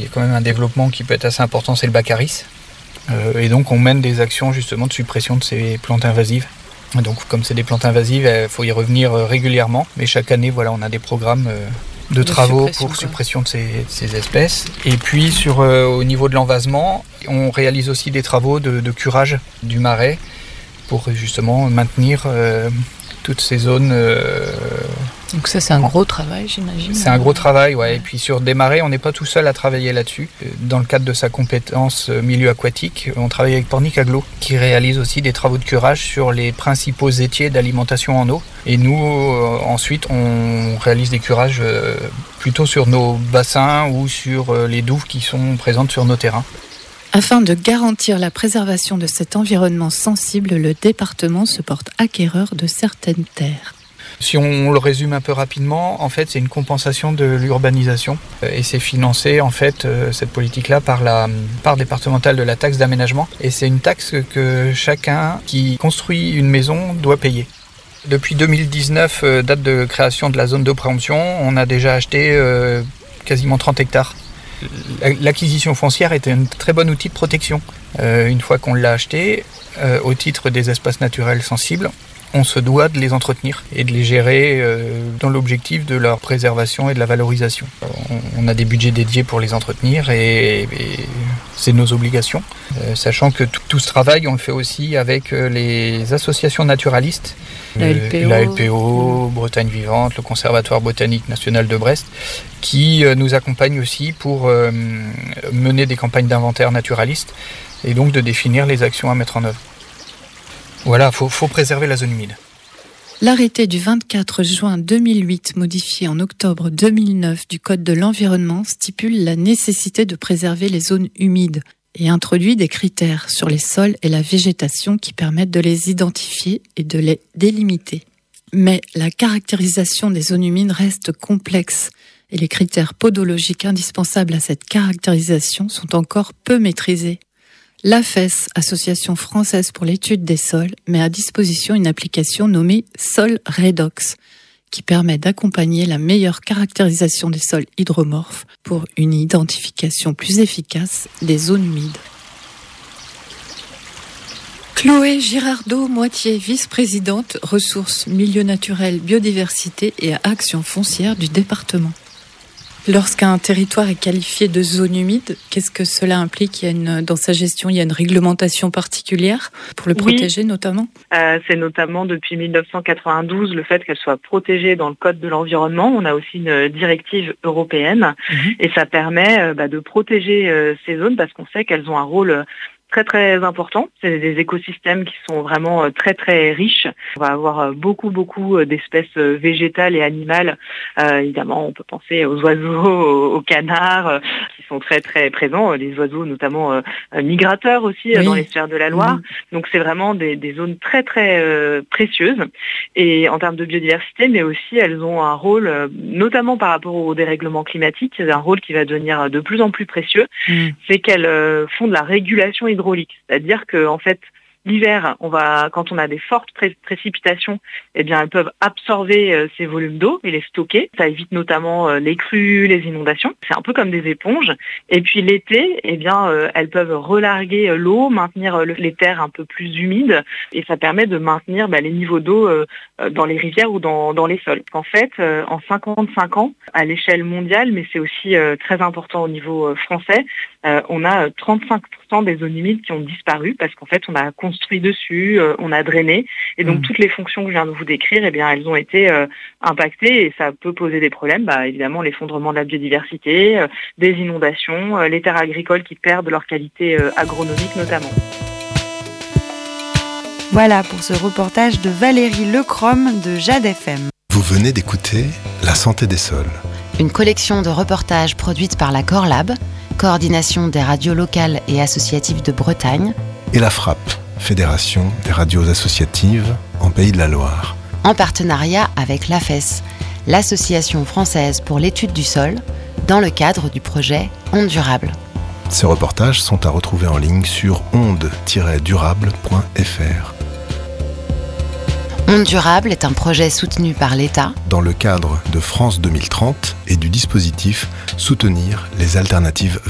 il y a quand même un développement qui peut être assez important, c'est le baccaris. Et donc on mène des actions justement de suppression de ces plantes invasives. Donc comme c'est des plantes invasives, il faut y revenir régulièrement. Mais chaque année, voilà, on a des programmes de travaux pour suppression de ces espèces. Et puis au niveau de l'envasement, on réalise aussi des travaux de curage du marais pour justement maintenir toutes ces zones. Donc ça, c'est un gros travail, j'imagine. C'est un gros travail, ouais. Et puis sur des marais, on n'est pas tout seul à travailler là-dessus. Dans le cadre de sa compétence milieu aquatique, on travaille avec Pornic Aglo, qui réalise aussi des travaux de curage sur les principaux étiers d'alimentation en eau. Et nous, ensuite, on réalise des curages plutôt sur nos bassins ou sur les douves qui sont présentes sur nos terrains. Afin de garantir la préservation de cet environnement sensible, le département se porte acquéreur de certaines terres. Si on le résume un peu rapidement, en fait, c'est une compensation de l'urbanisation et c'est financé, en fait, cette politique-là par la part départementale de la taxe d'aménagement. Et c'est une taxe que chacun qui construit une maison doit payer. Depuis 2019, date de création de la zone de préemption, on a déjà acheté quasiment 30 hectares. L'acquisition foncière était un très bon outil de protection. Une fois qu'on l'a acheté, au titre des espaces naturels sensibles, on se doit de les entretenir et de les gérer dans l'objectif de leur préservation et de la valorisation. On a des budgets dédiés pour les entretenir et c'est nos obligations. Sachant que tout ce travail, on le fait aussi avec les associations naturalistes. La LPO, Bretagne Vivante, le Conservatoire Botanique National de Brest, qui nous accompagnent aussi pour mener des campagnes d'inventaire naturaliste et donc de définir les actions à mettre en œuvre. Voilà, faut préserver la zone humide. L'arrêté du 24 juin 2008, modifié en octobre 2009 du Code de l'environnement, stipule la nécessité de préserver les zones humides et introduit des critères sur les sols et la végétation qui permettent de les identifier et de les délimiter. Mais la caractérisation des zones humides reste complexe et les critères podologiques indispensables à cette caractérisation sont encore peu maîtrisés. L'AFES, Association française pour l'étude des sols, met à disposition une application nommée Sol Redox, qui permet d'accompagner la meilleure caractérisation des sols hydromorphes pour une identification plus efficace des zones humides. Chloé Girardot-Moitié, vice-présidente ressources, milieux naturels, biodiversité et action foncière du département. Lorsqu'un territoire est qualifié de zone humide, qu'est-ce que cela implique ? Dans sa gestion, il y a une réglementation particulière pour le protéger notamment ? C'est notamment depuis 1992 le fait qu'elle soit protégée dans le Code de l'environnement. On a aussi une directive européenne et ça permet de protéger ces zones parce qu'on sait qu'elles ont un rôle très très important. C'est des écosystèmes qui sont vraiment très très riches. On va avoir beaucoup d'espèces végétales et animales. Évidemment, on peut penser aux oiseaux, aux canards qui sont très très présents. Les oiseaux notamment migrateurs aussi dans les sphères de la Loire. Donc c'est vraiment des zones très très précieuses. Et en termes de biodiversité, mais aussi elles ont un rôle, notamment par rapport au dérèglement climatique, c'est un rôle qui va devenir de plus en plus précieux. C'est qu'elles font de la régulation hydraulique. C'est-à-dire que en fait, l'hiver, quand on a des fortes précipitations, eh bien, elles peuvent absorber ces volumes d'eau et les stocker. Ça évite notamment les crues, les inondations. C'est un peu comme des éponges. Et puis l'été, eh bien, elles peuvent relarguer l'eau, maintenir les terres un peu plus humides, et ça permet de maintenir les niveaux d'eau dans les rivières ou dans les sols. En fait, en 55 ans, à l'échelle mondiale, mais c'est aussi très important au niveau français, on a 35% des zones humides qui ont disparu parce qu'en fait, on a construit dessus, on a drainé, et donc toutes les fonctions que je viens de vous décrire, eh bien, elles ont été impactées et ça peut poser des problèmes. Évidemment, l'effondrement de la biodiversité, des inondations, les terres agricoles qui perdent leur qualité agronomique notamment. Voilà pour ce reportage de Valérie Lecrom de Jade FM. Vous venez d'écouter La santé des sols. Une collection de reportages produite par la Corlab, coordination des radios locales et associatives de Bretagne, et la FRAP, Fédération des radios associatives en Pays de la Loire. En partenariat avec l'AFES, l'Association française pour l'étude du sol, dans le cadre du projet Ondes Durables. Ces reportages sont à retrouver en ligne sur ondes-durables.fr. Ondes Durables est un projet soutenu par l'État dans le cadre de France 2030 et du dispositif Soutenir les alternatives